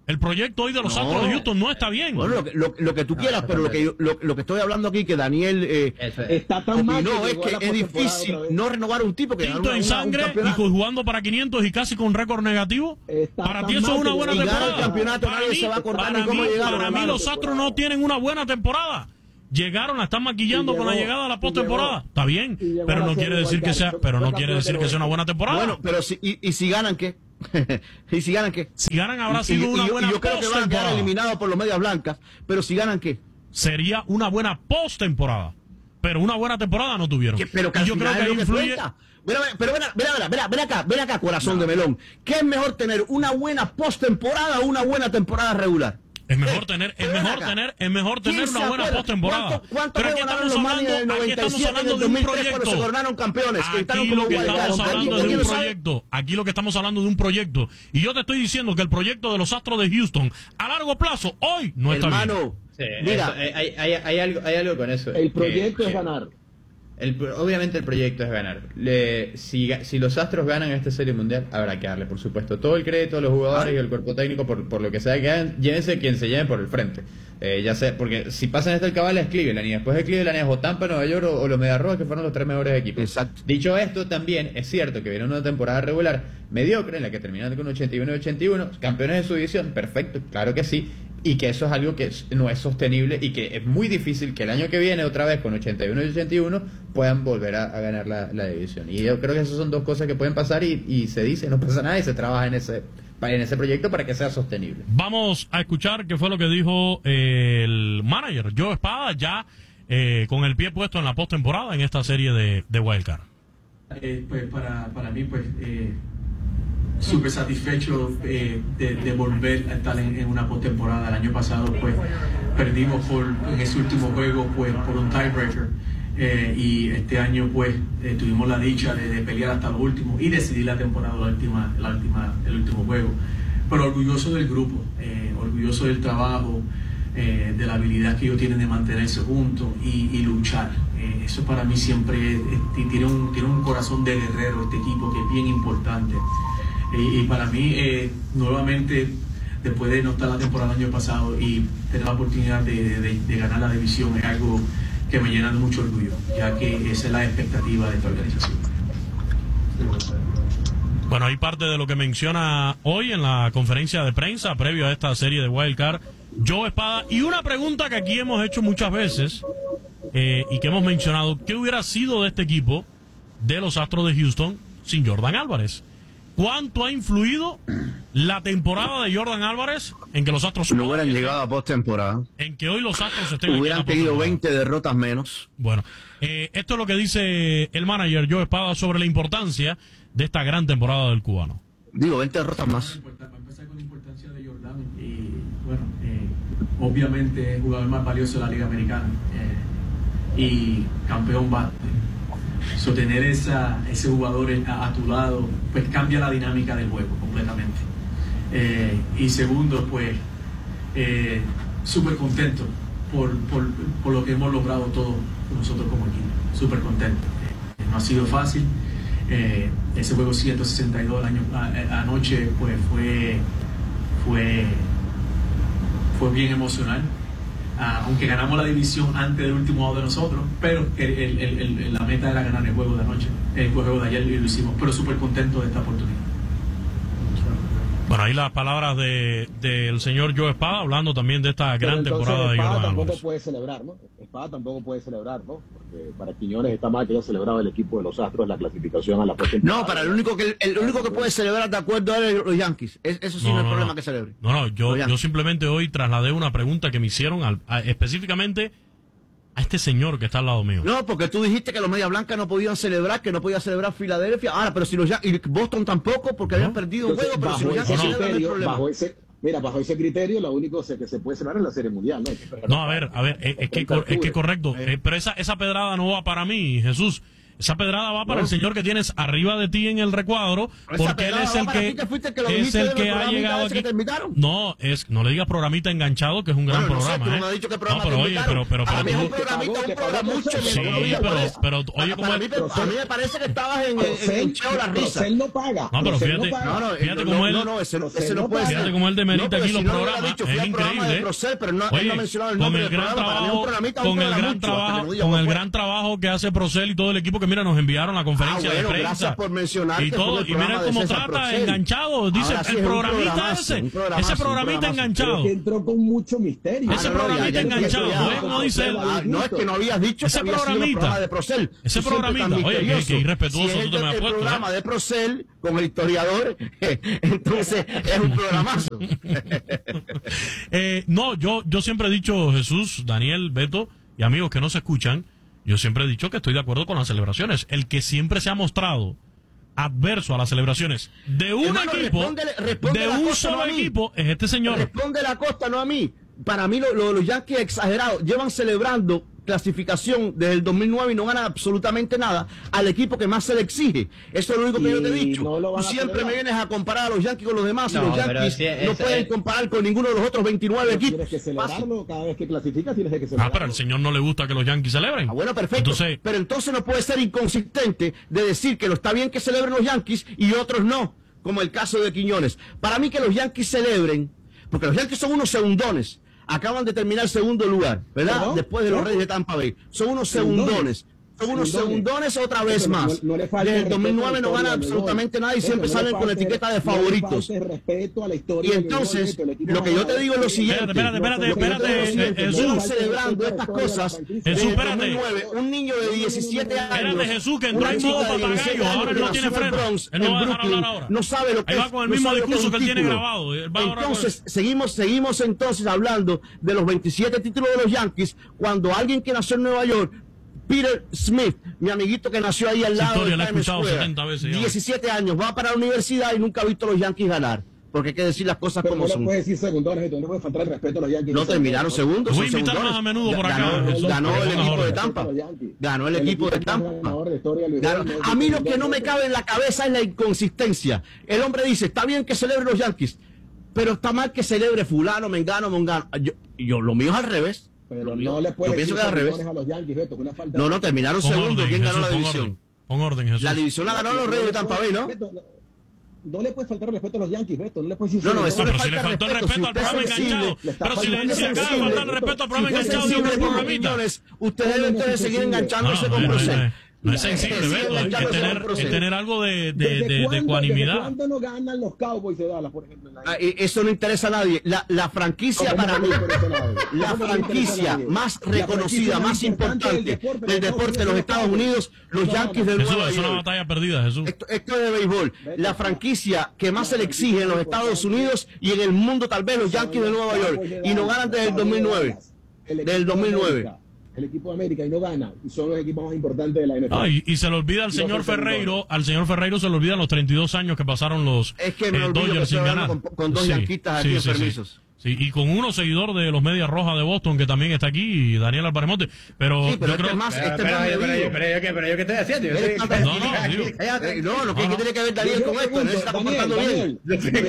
El proyecto hoy de los No. Astros de Houston no está bien. Bueno, lo, que- lo, lo que tú No, quieras, pero lo que, yo, lo, lo que estoy hablando aquí, que Daniel eh, Eso es. Está tan mal opinó, es llegó a que la es postemporada difícil otra vez. no renovar a un tipo que ganó Quinto una- en una- un sangre y campeonato. con- jugando para quinientos y casi con récord negativo. Está Para tan ti eso es mal una que buena si gana el temporada. campeonato, Para nadie mí, se va a acordar para ni cómo mí, llegaron, para mí hermano. los Astros no tienen una buena temporada. Llegaron, la están maquillando Y con la llegó, llegada a la y postemporada. llegó. Está bien, Y llegó pero a la no serie quiere decir que sea, Wildcard. pero no Fue quiere campeón decir del que sea una oeste. buena temporada. Bueno, pero si, y, y si ganan, ¿qué? ¿Y si ganan, qué? Si ganan habrá Y- sido y- una y- buena y yo creo que van a quedar postemporada. eliminados por los medias blancas, pero si ganan, ¿qué? Sería una buena postemporada. Pero una buena temporada no tuvieron. Que- Pero que Y al yo final creo es que lo ahí que influye. cuenta. Mira, mira, pero ven, ven, ven, ven, ven acá, ven acá, corazón de melón. ¿Qué es mejor tener, una buena postemporada o una buena temporada regular? Es mejor Eh, tener, es pero ven mejor acá. tener, es mejor ¿Quién tener se una buena acuerda? postemporada. ¿Cuánto, cuánto Pero aquí ganaron estamos los Marlins en el hablando, aquí noventa y estamos siete y en hablando el de un dos mil tres cuando se proyecto. coronaron campeones? Que estaban Aquí como lo que wild estamos card. hablando ¿Aquí de un no sabe? proyecto, aquí lo que estamos hablando de un proyecto, y yo te estoy diciendo que el proyecto de los Astros de Houston a largo plazo hoy no está bien. Hermano, Sí, mira, eso, eh, hay, hay, hay algo, hay algo con eso. El que- proyecto que- es ganar. El, pro- obviamente el proyecto es ganar. Le- si, ga- si los Astros ganan esta serie mundial, habrá que darle, por supuesto, todo el crédito a los jugadores y al cuerpo técnico por, por lo que sea que hagan. Llévense quien se lleven por el frente. Eh, ya sé, porque si pasan esta el cabal es Cleveland y después de Cleveland es o Tampa, Nueva York o, o los Mediarrojas, que fueron los tres mejores equipos. Exacto. Dicho esto, también es cierto que viene una temporada regular mediocre en la que terminan con ochenta y uno y ochenta y uno, campeones de su división, perfecto, claro que sí. Y que eso es algo que es- no es sostenible y que es muy difícil que el año que viene, otra vez con ochenta y uno y ochenta y uno, puedan volver a, a ganar la, la división. Y yo creo que esas son dos cosas que pueden pasar y, y se dice, no pasa nada y se trabaja en ese, en ese proyecto para que sea sostenible. Vamos a escuchar qué fue lo que dijo eh, el manager Joe Espada ya eh, con el pie puesto en la postemporada en esta serie de, de Wildcard. Eh, pues para, para mí, pues eh, súper satisfecho eh, de, de volver a estar en, en una postemporada. El año pasado, pues perdimos por, en ese último juego, pues por un tiebreaker. Eh, y este año, pues eh, tuvimos la dicha de, de pelear hasta lo último y decidir la temporada, la última, la última, el último juego. Pero orgulloso del grupo, eh, orgulloso del trabajo, eh, de la habilidad que ellos tienen de mantenerse juntos y, y luchar. Eh, eso para mí siempre es- es- tiene, un, tiene un corazón de guerrero este equipo que es bien importante. Y, y para mí, eh, nuevamente, después de no estar la temporada del año pasado y tener la oportunidad de, de- de ganar la división, es algo que me llena de mucho orgullo, ya que esa es la expectativa de esta organización. Bueno, hay parte de lo que menciona hoy en la conferencia de prensa previo a esta serie de Wildcard Joe Espada. Y una pregunta que aquí hemos hecho muchas veces eh, y que hemos mencionado, ¿qué hubiera sido de este equipo de los Astros de Houston sin Jordan Álvarez? ¿Cuánto ha influido la temporada de Jordan Álvarez en que los Astros no hubieran llegado a postemporada. en que hoy los Astros estén aquí Hubieran en la tenido postemporada? veinte derrotas menos. Bueno, eh, esto es lo que dice el manager Joe Espada sobre la importancia de esta gran temporada del cubano. Digo, veinte derrotas más. Para empezar con la importancia de Jordan, y bueno, eh, obviamente el jugador más valioso de la Liga Americana eh, y campeón bate. So, tener esa, ese jugador a, a tu lado, pues cambia la dinámica del juego completamente. Eh, y segundo, pues, eh, súper contento por, por, por lo que hemos logrado todos nosotros como equipo. Súper contento. Eh, no ha sido fácil. Eh, ese juego ciento sesenta y dos el año, a, anoche, pues fue, fue, fue bien emocional. Ah, aunque ganamos la división antes del último juego de nosotros, pero el, el, el, el, la meta era ganar el juego de anoche, el juego de ayer, y lo hicimos, pero súper contento de esta oportunidad. Bueno, ahí las palabras de del señor Joe Espada hablando también de esta gran Pero entonces temporada de Espada Jordan tampoco Álvarez. puede celebrar, ¿no? Espada tampoco puede celebrar, ¿no? Porque para Quiñones está mal que haya celebrado el equipo de los Astros la clasificación a la postemporada. No, para el único que el único que puede celebrar de acuerdo a él, los Yankees. Es- eso sí no, No, es no, problema no. que celebre. No, no, yo, Los yo simplemente hoy trasladé una pregunta que me hicieron al- a- específicamente a este señor que está al lado mío. No, porque tú dijiste que los Medias Blancas no podían celebrar, que no podía celebrar Filadelfia. Ahora, pero si los Yan- y Boston tampoco, porque habían perdido un Entonces, juego, pero si bajo los ese Yankees celebran, no hay criterio, problema. bajo ese, mira, bajo ese criterio, lo único que se puede celebrar es la Serie Mundial, ¿no? No, a ver, a ver, es, es que, cor- es que correcto, eh, pero esa, esa pedrada no va para mí, Jesús. Esa pedrada va para no. el señor que tienes arriba de ti en el recuadro, porque él es el que, que, que es el que ha llegado aquí. No, es, no le digas programita enganchado, que es un gran bueno, no programa, sé, ¿eh? No, ha dicho que no, pero oye, pero, pero, pero, pero un programita, un programa mucho. Sí, pero, pero, oye, como a mí, a mí me parece que estabas en, en, en Cheo la risa. Él no paga. No, pero fíjate, no, no, fíjate no, como él, no, no, ese, ese no puede fíjate ser. como él demerita no, aquí los si no programas, dicho, es increíble. Procel, pero no, oye, él no ha mencionado el con nombre el del gran programa, trabajo, con el gran trabajo, con el gran trabajo que hace Procel y todo el equipo que mira nos enviaron la conferencia ah, bueno, de prensa. Gracias por mencionar y todo, y mira cómo trata Procel. enganchado, dice sí el programita ese, ese programita enganchado. Que entró con mucho misterio. Ese programita enganchado, ¿no dice él? No es que no habías dicho ese programita de Procel. Ese programita, oye, que irrespetuoso tú te me has puesto. El programa de Procel con el historiador, entonces es un programazo. eh, no, yo, yo siempre he dicho, Jesús, Daniel, Beto y amigos que no se escuchan, yo siempre he dicho que estoy de acuerdo con las celebraciones. El que siempre se ha mostrado adverso a las celebraciones de un Hermano, equipo, respóndele, respóndele de un solo no equipo, es este señor. Responde la Costa, no a mí. Para mí lo, lo, los Yankees exagerados llevan celebrando clasificación desde el dos mil nueve y no ganan absolutamente nada al equipo que más se le exige. Eso es lo único que y yo te he dicho. No Tú siempre me vienes a comparar a los Yankees con los demás no, y los Yankees si es, no es, pueden es, comparar con ninguno de los otros veintinueve equipos. Tienes que celebrarlo cada vez que clasificas, tienes que celebrarlo. Ah, pero al señor no le gusta que los Yankees celebren. Ah, bueno, perfecto. Entonces, pero entonces no puede ser inconsistente de decir que lo está bien que celebren los Yankees y otros no, como el caso de Quiñones. Para mí que los Yankees celebren, porque los Yankees son unos segundones. Acaban de terminar segundo lugar, ¿verdad? ¿No? Después de los Reyes de Tampa Bay. Son unos segundones. Son unos segundones otra vez Eso, más. No, no Desde el dos mil nueve no ganan absolutamente nada y siempre no salen con la etiqueta de favoritos. No respeto a la historia y entonces, lo que yo te digo es lo siguiente. Espérate, espérate, espérate. Jesús celebrando estas cosas. Jesús, espérate. Un niño de diecisiete años. Espérate, Jesús, que entró en modo papagayo. Ahora él no tiene freno. Él no va a dejar hablar ahora. No sabe lo que es. Ahí va con el mismo discurso que él tiene grabado. Entonces, seguimos, seguimos entonces hablando de los veintisiete títulos de los Yankees cuando alguien que nació en Nueva York, Peter Smith, mi amiguito que nació ahí al lado de Times Square, diecisiete años, va para la universidad y nunca ha visto a los Yankees ganar. Porque hay que decir las cosas pero como no son. No puedes decir segundones, no puede faltar el respeto a los Yankees. No terminaron segundos. Voy a invitar más a menudo por acá. Ganó, ganó el equipo de Tampa. Ganó el equipo de Tampa. Ganó. A mí lo que no me cabe en la cabeza es la inconsistencia. El hombre dice, está bien que celebre los Yankees, pero está mal que celebre fulano, mengano, mongano. Yo, yo, lo mío es al revés. Pero no le puedes decir al revés. A los Yankees, Beto, una falta no, no, terminaron segundo. ¿Quién ganó la división? Pon orden, Jesús. La división la ganó los Reyes de Tampa Bay, ¿no? No le puede faltar respeto a los Yankees, Beto. No le puedes decir. No, no, eso pero si le faltó el respeto al programa enganchado. Pero si le acaba de faltar el respeto al programa enganchado de otro programita. Ustedes deben seguir enganchándose con Procel. No es sensible, Beto, es tener, es tener algo de, de, de, de, de ecuanimidad. ¿Desde cuándo no ganan los Cowboys de Dallas, por ejemplo? Ah, eso no interesa a nadie. La, la franquicia para mí, la franquicia más reconocida, más importante del deporte de los Estados Unidos, los Yankees de Nueva York. Es una batalla perdida, Jesús. Esto, esto es de béisbol. La franquicia que más se le exige en los Estados Unidos y en el mundo, tal vez, los Yankees de Nueva York. Y no ganan desde el dos mil nueve. Desde el dos mil nueve. El equipo de América y no gana, y son los equipos más importantes de la N F L. Ah, y, y se le olvida al señor Ferreiro, al señor Ferreiro se le olvidan los treinta y dos años que pasaron los es que me eh, Dodgers sin ganar. Con, con dos sí, yanquistas aquí sí, en sí, permisos. Sí. Sí, y con uno seguidor de los Medias Rojas de Boston que también está aquí, Daniel Álvarez Monte. Pero, sí, pero yo este creo más, pero, este pero, más pero, pero, yo, pero, yo, pero yo qué estoy haciendo. Yo soy, no, no, digo, eh, no, lo que no, tiene que ver Daniel con esto, él se está comportando bien.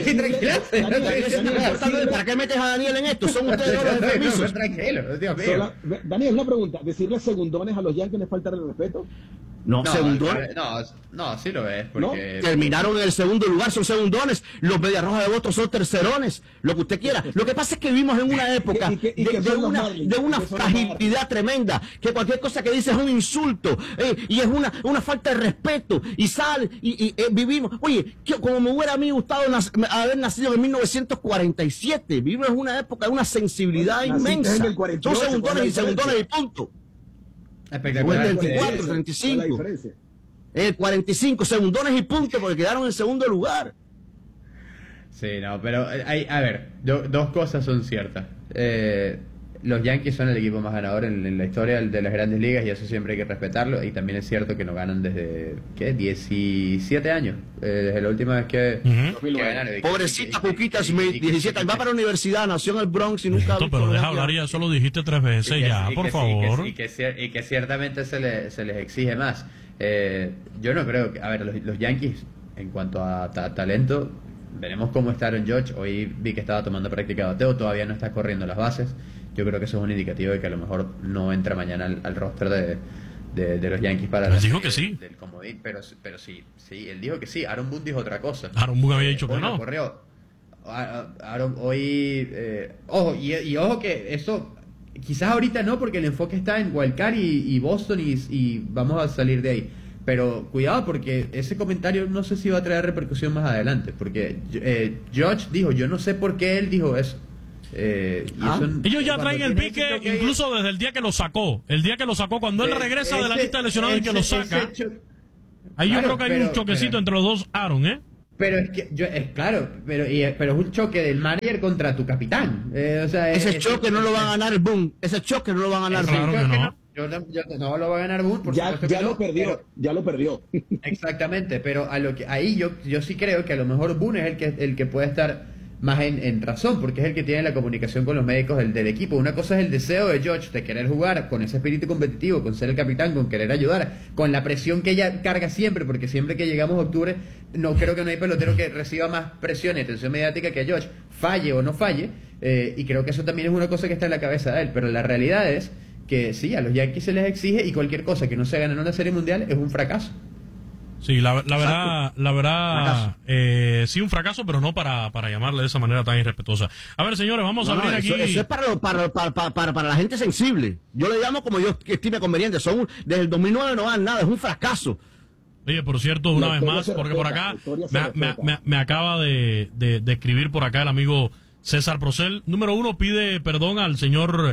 ¿Para qué metes a Daniel en esto? Son ustedes los enfermizos. Tranquilo, Dios mío. Daniel, una pregunta, ¿decirle segundones a los Yankees les falta el respeto? No, no, segundones. No, no, sí lo es. Porque... ¿No? Terminaron en el segundo lugar, son segundones. Los Medias Rojas de Boston son tercerones. Lo que usted quiera. Lo que pasa es que vivimos en una época de, de una, de una fragilidad tremenda. Que cualquier cosa que dice es un insulto. Eh, y es una, una falta de respeto. Y sale. Y, y eh, vivimos. Oye, que, como me hubiera a mí gustado nac haber nacido en mil novecientos cuarenta y siete. Vivimos en una época de una sensibilidad inmensa. Son segundones y segundones y punto. Espectacular. El treinta y cuatro, treinta y cinco. El cuarenta y cinco, segundones y punto porque quedaron en segundo lugar. Sí, no, pero hay, a ver, do, dos cosas son ciertas. Eh, los Yankees son el equipo más ganador en, en la historia de las grandes ligas y eso siempre hay que respetarlo. Y también es cierto que no ganan desde, ¿qué? diecisiete años. Eh, desde la última vez que, uh-huh. que ganaron. Pobrecita Puquita Smith, diecisiete años. Va para la universidad, nació en el Bronx y nunca... No, pero deja hablar, ya eso lo dijiste tres veces, que, ya, por que, favor. Y que, y, que, y que ciertamente se, le, se les exige más. Eh, yo no creo que, a ver, los, los Yankees, en cuanto a ta talento, veremos cómo está Aaron Judge. Hoy vi que estaba tomando práctica de bateo, todavía no está corriendo las bases. Yo creo que eso es un indicativo de que a lo mejor no entra mañana al, al roster de, de, de los Yankees para Él dijo que sí. Del comodín, pero, pero sí, sí, él dijo que sí. Aaron Boone dijo otra cosa. Aaron Boone había dicho eh, que no. Correo. Aaron, hoy, eh, ojo, y, y ojo que eso, quizás ahorita no, porque el enfoque está en Wildcard y, y Boston y, y vamos a salir de ahí. Pero cuidado, porque ese comentario no sé si va a traer repercusión más adelante, porque eh, Judge dijo, yo no sé por qué él dijo eso. Eh, y ¿Ah? eso Ellos ya traen el pique incluso desde el día que lo sacó. El día que lo sacó, cuando él eh, regresa ese, de la lista de lesionados y que lo saca. Ahí yo claro, creo que hay pero, un choquecito pero, entre los dos Aaron, ¿eh? Pero es que, yo, es claro, pero, y, pero es un choque del manager contra tu capitán. Eh, o sea, ese es, choque es, no es, lo va a ganar Boone. Ese choque no lo va a ganar Boone. Claro que no. Yo no, yo no lo va a ganar Boone, por ya, supuesto ya que lo no, perdió, pero, ya lo perdió. Exactamente, pero a lo que ahí yo, yo sí creo que a lo mejor Boone es el que, el que puede estar más en, en razón, porque es el que tiene la comunicación con los médicos del, del equipo. Una cosa es el deseo de George de querer jugar con ese espíritu competitivo, con ser el capitán, con querer ayudar, con la presión que ella carga siempre, porque siempre que llegamos a octubre, no creo que no hay pelotero que reciba más presión y atención mediática que George, falle o no falle, eh, y creo que eso también es una cosa que está en la cabeza de él, pero la realidad es que sí, a los Yankees se les exige y cualquier cosa que no se gane en una serie mundial es un fracaso. Sí, la, la verdad, la verdad, eh, sí un fracaso, pero no para, para llamarle de esa manera tan irrespetuosa. A ver, señores, vamos no, a abrir no, aquí. Eso, eso es para, para, para, para, para la gente sensible. Yo le llamo como yo estime conveniente. Son desde el dos mil nueve no van nada, es un fracaso. Oye, por cierto, una vez más, porque por acá me, me, me, me acaba de, de, de escribir por acá el amigo César Procel. Número uno, pide perdón al señor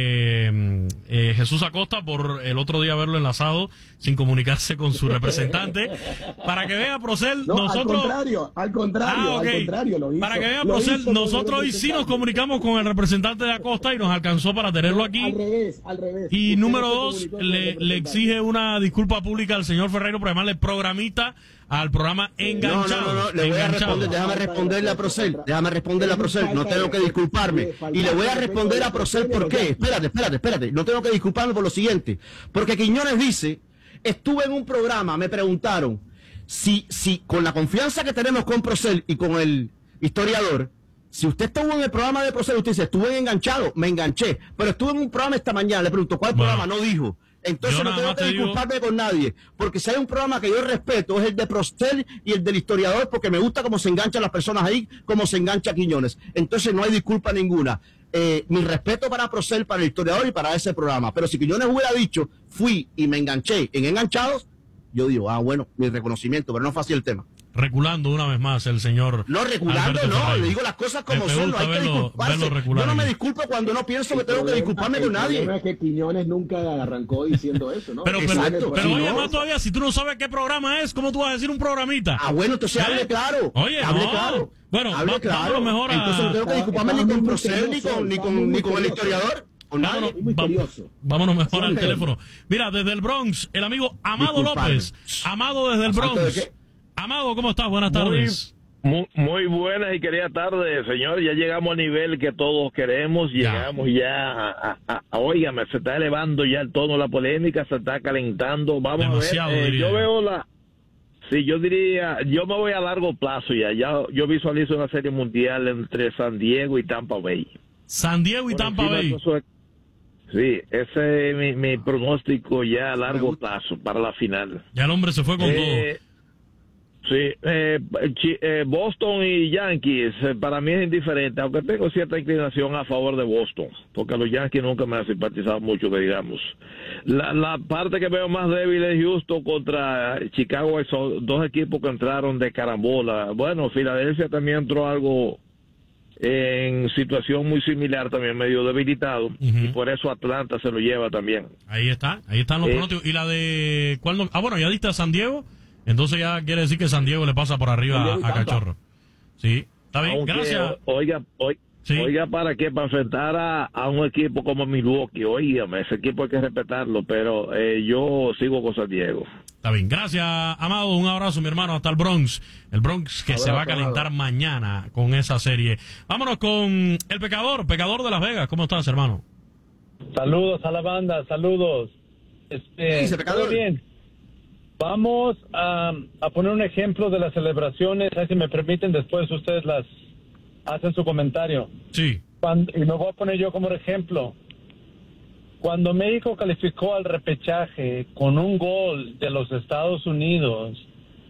eh, eh, Jesús Acosta por el otro día haberlo enlazado sin comunicarse con su representante. Para que vea, Procel, no, nosotros... Al contrario, al contrario, ah, okay. al contrario lo hizo. Para que vea, lo Procel, hizo nosotros hoy sí nos comunicamos con el representante de Acosta y nos alcanzó para tenerlo aquí. Al revés, al revés. Y Usted número no dos, le, le exige una disculpa pública al señor Ferreiro por llamarle programita al programa Enganchado. No, no, no, no. le voy a responder, déjame responderle a Procel, déjame responderle a Procel, no tengo que disculparme. Y le voy a responder a Procel por qué. Espérate, espérate, espérate, no tengo que disculparme por lo siguiente. Porque Quiñones dice, estuve en un programa, me preguntaron, si, si con la confianza que tenemos con Procel y con el historiador, si usted estuvo en el programa de Procel, usted dice, estuve enganchado, me enganché, pero estuve en un programa esta mañana, le pregunto, ¿cuál bueno, programa? No dijo. Entonces no tengo que disculparme digo... con nadie, porque si hay un programa que yo respeto es el de Procel y el del historiador, porque me gusta cómo se enganchan las personas ahí, cómo se engancha Quiñones. Entonces no hay disculpa ninguna. Eh, mi respeto para Procel, para el historiador y para ese programa. Pero si Quiñones hubiera dicho, fui y me enganché en Enganchados, yo digo, ah, bueno, mi reconocimiento, pero no fue así el tema. Reculando una vez más el señor. No, reculando Alberto no, Ferreiro. Le digo las cosas como me, me son, no hay verlo, que disculparse. Yo no me disculpo cuando no pienso que tengo que disculparme con nadie. El problema es que Quiñones nunca arrancó diciendo eso, ¿no? Pero, pero, Exacto, pero sí, oye, no. más todavía, si tú no sabes qué programa es, ¿cómo tú vas a decir un programita? Ah, bueno, entonces ¿Eh? hable claro. Oye, hable no. claro. Bueno, hable va, claro. vámonos mejor a... Entonces no tengo que disculparme ni con Procel, ni con, ni con, ni con el historiador. Vámonos, va, vámonos mejor al teléfono. Mira, desde el Bronx, el amigo Amado Disculpame. López. Amado desde el Bronx. Amado, ¿cómo estás? Buenas tardes. Muy, muy buenas y queridas tardes, señor. Ya llegamos al nivel que todos queremos. Ya. Llegamos ya a, a, a, óigame, se está elevando ya el tono de la polémica, se está calentando. Vamos Demasiado, a ver. Eh, yo yo. veo la. Sí, yo diría, yo me voy a largo plazo ya. Ya yo visualizo una serie mundial entre San Diego y Tampa Bay. San Diego y Por Tampa Bay. Eso, sí, ese es mi, mi pronóstico ya a largo plazo para la final. Ya el hombre se fue con eh, todo. Sí, eh, eh, Boston y Yankees, eh, para mí es indiferente, aunque tengo cierta inclinación a favor de Boston, porque los Yankees nunca me han simpatizado mucho, que digamos. La, la parte que veo más débil es Houston contra Chicago, son dos equipos que entraron de carambola. Bueno, Filadelfia también entró algo en situación muy similar, también medio debilitado, uh-huh. y por eso Atlanta se lo lleva también. Ahí está, ahí están los eh, pronósticos. ¿Y la de cuál no? Ah, bueno, ya diste a San Diego. Entonces ya quiere decir que San Diego le pasa por arriba a, a Cachorro. Sí, está bien, Aunque, gracias. Oiga, oiga, sí. oiga, ¿para qué? Para enfrentar a, a un equipo como Milwaukee. Oígame, ese equipo hay que respetarlo, pero eh, yo sigo con San Diego. Está bien, gracias, Amado. Un abrazo, mi hermano, hasta el Bronx. El Bronx que abrazo, se va a calentar abrazo. mañana con esa serie. Vámonos con el Pecador, Pecador de Las Vegas. ¿Cómo estás, hermano? Saludos a la banda, saludos. Este, ¿Qué dice, Pecador? Muy bien. Vamos a, a poner un ejemplo de las celebraciones, si me permiten, después ustedes las hacen su comentario. Sí. Cuando, y me voy a poner yo como ejemplo. Cuando México calificó al repechaje con un gol de los Estados Unidos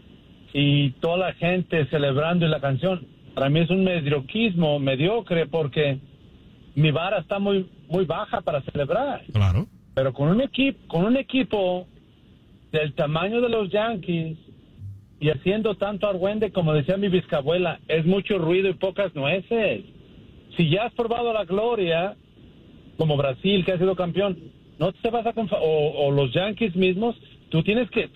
y toda la gente celebrando y la canción, para mí es un mediocrismo, mediocre, porque mi vara está muy muy baja para celebrar. Claro. Pero con un equipo, con un equipo del tamaño de los Yankees y haciendo tanto argüende, como decía mi bisabuela, es mucho ruido y pocas nueces. Si ya has probado la gloria, como Brasil, que ha sido campeón, no te vas a confa- o, o los Yankees mismos, tú tienes que...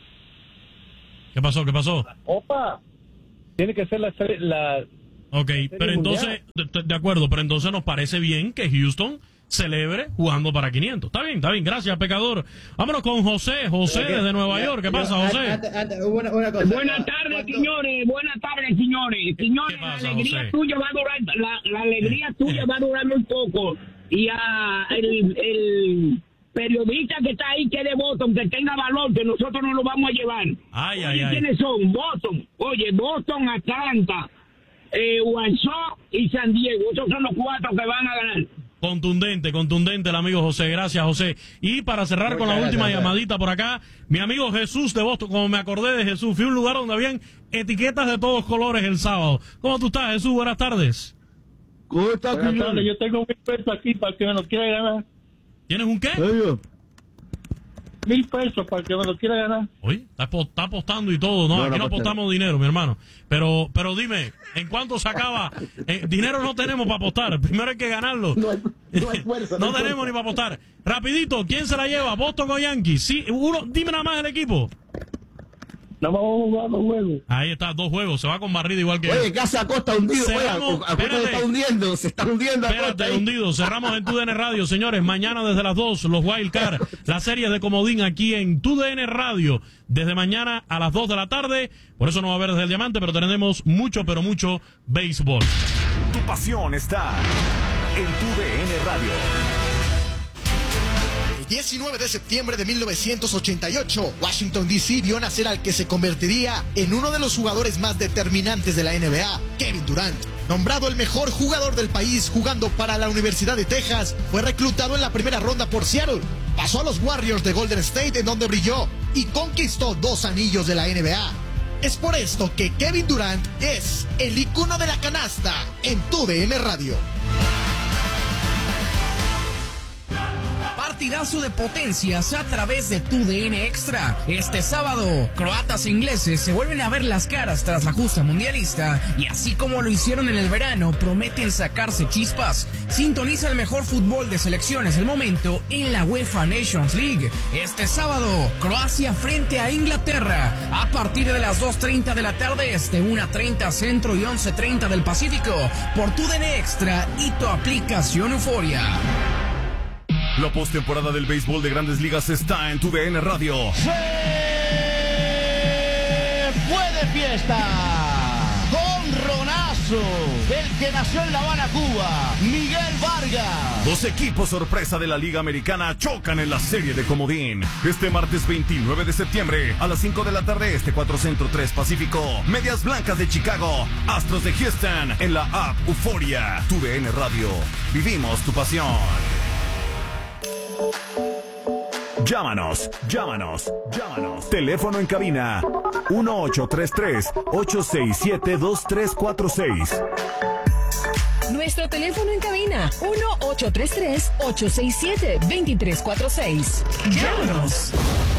¿Qué pasó? ¿Qué pasó? Opa, tiene que ser la... la Ok, pero entonces, de, de acuerdo, pero entonces nos parece bien que Houston celebre jugando para quinientos. Está bien, está bien, gracias, pecador. Vámonos con José, José Okay. desde Nueva Ya, York. ¿Qué yo, pasa, José? ante- ante- una, una cosa. Buenas tardes, ¿Cuánto? señores. Buenas tardes, señores. Señores, pasa, la alegría José? tuya va a durar, la, la alegría tuya va a durar muy poco. Y a el, el periodista que está ahí, que es de Boston, que tenga valor, que nosotros no lo vamos a llevar. Ay, Oye, ay, ay. ¿quiénes son? Boston. Oye, Boston, Atlanta, eh, Guangzhou y San Diego. Esos son los cuatro que van a ganar. Contundente, contundente el amigo José. Gracias, José. Y para cerrar Muchas con la gracias, última José. llamadita por acá, mi amigo Jesús de Boston. Como me acordé de Jesús, fui a un lugar donde habían etiquetas de todos colores el sábado. ¿Cómo tú estás, Jesús? Buenas tardes. ¿Cómo estás, Buenas Quiñones? tardes, yo tengo mil pesos aquí para que me lo quiera ganar. ¿Tienes un qué? Oye, Mil pesos para que me lo quiera ganar. Oye, está, apo- está apostando y todo, ¿no? No, Aquí no no aposté. apostamos dinero, mi hermano. Pero pero dime, ¿en cuánto se acaba? Eh, dinero no tenemos para apostar. Primero hay que ganarlo. No hay, no hay fuerza. No hay tenemos fuerza. ni para apostar. Rapidito, ¿quién se la lleva? ¿Boston o Yankees? Sí, uno, dime nada más el equipo. No vamos a jugar los juegos. Ahí está, dos juegos. Se va con barrida igual que... oye, Casa Acosta hundido. Oye, Cerramos, Acosta se espérate. está hundiendo, se está hundiendo Acosta Espérate, ahí. hundido. Cerramos en T U D N Radio, señores. Mañana desde las dos, los Wild Card, la serie de Comodín aquí en T U D N Radio. Desde mañana a las dos de la tarde. Por eso no va a haber desde el Diamante, pero tenemos mucho, pero mucho béisbol. Tu pasión está en tu D N Radio. El diecinueve de septiembre de mil novecientos ochenta y ocho, Washington D C vio nacer al que se convertiría en uno de los jugadores más determinantes de la N B A, Kevin Durant. Nombrado el mejor jugador del país jugando para la Universidad de Texas, fue reclutado en la primera ronda por Seattle. Pasó a los Warriors de Golden State, en donde brilló y conquistó dos anillos de la N B A. Es por esto que Kevin Durant es el icono de la canasta en tu D N Radio. Partidazo de potencias a través de tu D N Extra. Este sábado, croatas e ingleses se vuelven a ver las caras tras la justa mundialista y así como lo hicieron en el verano, prometen sacarse chispas. Sintoniza el mejor fútbol de selecciones del momento en la UEFA Nations League. Este sábado, Croacia frente a Inglaterra a partir de las dos treinta de la tarde este, una treinta centro y once treinta del Pacífico por tu D N Extra y tu aplicación Euforia. La postemporada del béisbol de Grandes Ligas está en tu D N Radio. ¡Se fue de fiesta! Jonronazo del que nació en La Habana, Cuba, Miguel Vargas. Dos equipos sorpresa de la Liga Americana chocan en la serie de Comodín. Este martes veintinueve de septiembre a las cinco de la tarde este, cuatro Centro, tres Pacífico. Medias Blancas de Chicago, Astros de Houston en la app Euforia. Tu D N Radio. Vivimos tu pasión. Llámanos, llámanos, llámanos. Teléfono en cabina uno ocho tres tres, ocho seis siete, dos tres cuatro seis. Nuestro teléfono en cabina, uno ocho tres tres, ocho seis siete, dos tres cuatro seis. Llámanos.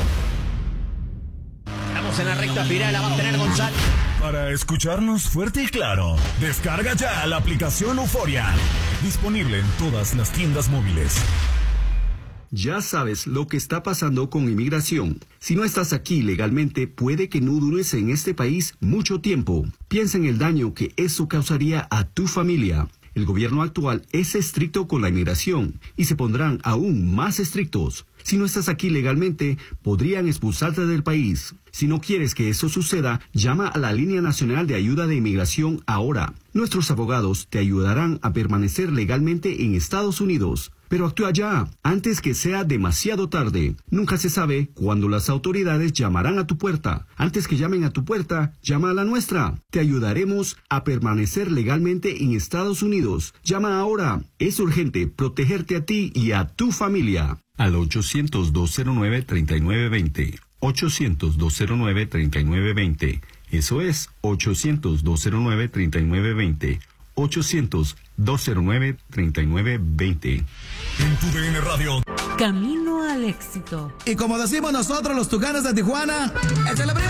Estamos en la recta final, la va a tener González. Para escucharnos fuerte y claro, descarga ya la aplicación Euforia. Disponible en todas las tiendas móviles. Ya sabes lo que está pasando con inmigración. Si no estás aquí legalmente, puede que no dures en este país mucho tiempo. Piensa en el daño que eso causaría a tu familia. El gobierno actual es estricto con la inmigración y se pondrán aún más estrictos. Si no estás aquí legalmente, podrían expulsarte del país. Si no quieres que eso suceda, llama a la Línea Nacional de Ayuda de Inmigración ahora. Nuestros abogados te ayudarán a permanecer legalmente en Estados Unidos. pero actúa ya, antes que sea demasiado tarde. Nunca se sabe cuándo las autoridades llamarán a tu puerta. Antes que llamen a tu puerta, llama a la nuestra. Te ayudaremos a permanecer legalmente en Estados Unidos. Llama ahora. Es urgente protegerte a ti y a tu familia. Al ochocientos, dos cero nueve, treinta y nueve veinte. ochocientos, dos cero nueve, treinta y nueve veinte. Eso es ochocientos, dos cero nueve, treinta y nueve veinte. ochocientos, dos cero nueve, treinta y nueve veinte. En tu D N Radio. Camino al éxito. Y como decimos nosotros los Tucanes de Tijuana, ¡échale primo!